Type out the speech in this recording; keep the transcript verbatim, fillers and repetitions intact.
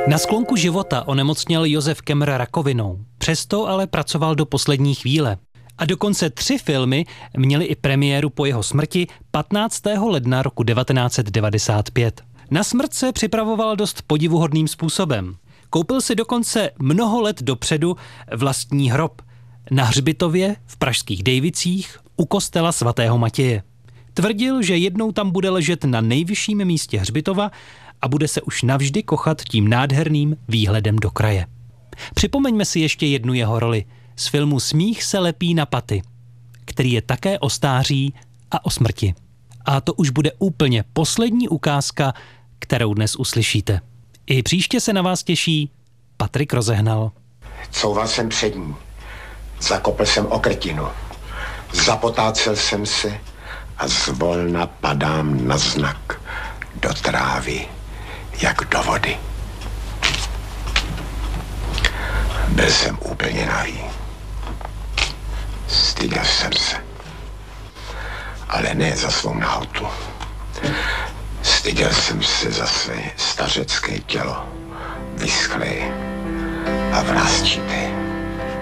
Na sklonku života onemocněl Josef Kemmer rakovinou. Přesto ale pracoval do poslední chvíle. A dokonce tři filmy měly i premiéru po jeho smrti patnáctého ledna roku devatenáct set devadesát pět. Na smrt se připravoval dost podivuhodným způsobem. Koupil si dokonce mnoho let dopředu vlastní hrob na hřbitově v pražských Dejvicích u kostela svatého Matěje. Tvrdil, že jednou tam bude ležet na nejvyšším místě hřbitova a bude se už navždy kochat tím nádherným výhledem do kraje. Připomeňme si ještě jednu jeho roli z filmu Smích se lepí na paty, který je také o stáří a o smrti. A to už bude úplně poslední ukázka, kterou dnes uslyšíte. I příště se na vás těší Patrik Rozehnal. Couval jsem před ní, zakopl jsem o krtinu, zapotácel jsem se a zvolna padám na znak do trávy, jak do vody. Byl jsem úplně nahý. Styděl jsem se. Ale ne za svou nahotu. Styděl jsem se za své stařecké tělo, vyschlé a vrásčité.